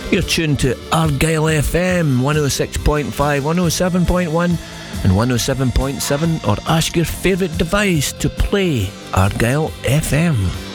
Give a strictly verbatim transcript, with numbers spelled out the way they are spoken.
You're tuned to Argyle F M, one oh six point five, one oh seven point one and one oh seven point seven, or ask your favourite device to play Argyle F M.